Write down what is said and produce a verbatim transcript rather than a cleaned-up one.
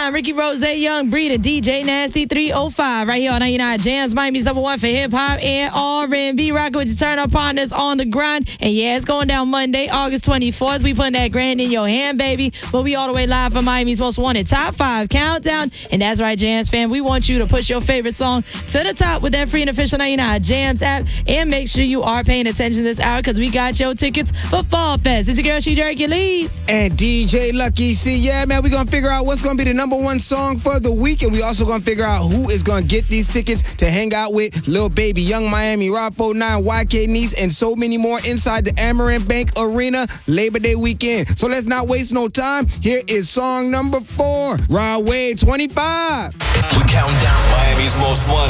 time. Ricky Rose, Young Breeder, D J Nasty three oh five. Right here on ninety-nine Jams, Miami's number one for hip-hop and R and B. Rocking with your turn-up partners on the grind. And yeah, it's going down Monday, August twenty-fourth. We putting that grand in your hand, baby. But we all the way live from Miami's most wanted top five countdown. And that's right, Jams fam. We want you to push your favorite song to the top with that free and official ninety-nine Jams app. And make sure you are paying attention this hour because we got your tickets for Fall Fest. It's your girl, She Hercules. And D J Lucky C. Yeah, man, we're going to figure out what's going to be the number one song for the week. And we also going to figure out who is going to get these tickets to hang out with Lil Baby, Young Miami, Rob four nine, Y K Nice, and so many more inside the Amaranth Bank Arena Labor Day weekend. So let's not waste no time. Here is song number four, Rod Wave twenty-five. We're counting down Miami's most wanted.